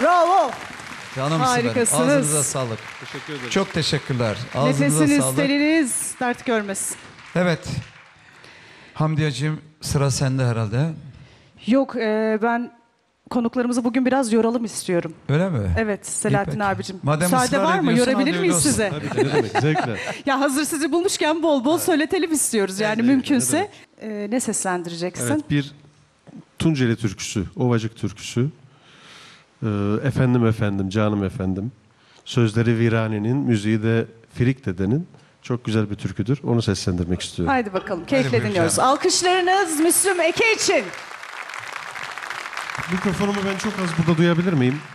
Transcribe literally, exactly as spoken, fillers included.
Bravo. Canımsın Harikasınız. benim. Ağzınıza sağlık. Teşekkür ederim. Çok teşekkürler. Ağzınıza Nefesiniz, sağlık. teliniz dert görmesin. Evet. Hamdiyeciğim sıra sende herhalde. Yok e, ben konuklarımızı bugün biraz yoralım istiyorum. Öyle mi? Evet Selahattin İyi, peki. abicim. Madem Müsaade ısrar var mı? ediyorsun, Yorabilir hadi miyiz öyle olsun. size? Tabii ki, ne demek, zevkle. Ya hazır sizi bulmuşken bol bol söyletelim istiyoruz yani Evet, mümkünse. E, ne seslendireceksin? Evet, bir Tunceli türküsü, Ovacık türküsü. Ee, efendim efendim, canım efendim. Sözleri Virani'nin, müziği de Firik dedenin. Çok güzel bir türküdür. Onu seslendirmek istiyorum. Haydi bakalım keyifle buyurun dinliyoruz. canım. Alkışlarınız Müslüm Eke için. Mikrofonumu ben çok az burada duyabilir miyim?